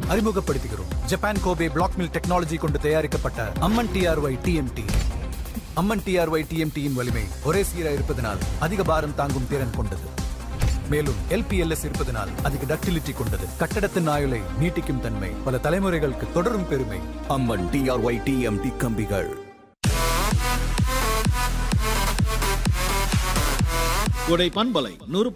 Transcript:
அறிமுகப்படுத்துகிறோம். Japan Kobe black mill technology கொண்டு தயாரிக்கப்பட்ட அம்மன் டிஆர்ஒய் டிஎம்டி. அம்மன் டிஆர்ஒய் டிஎம்டியின் வலிமை ஒரே சீராக இருப்பதனால் அதிக பாரம் தாங்கும் திறன் கொண்டது. மேலும் எல்பிஎல்எஸ் இருப்பதனால் அதிக டக்டிலிட்டி கொண்டது. கட்டடத்தின் ஆயுளை நீட்டிக்கும் தன்மை பல தலைமுறைகளுக்கு தொடரும் பெருமை. அம்மன் டிஆர்ஒய் டிஎம்டி கம்பிகள். கோடை பண்பலை 100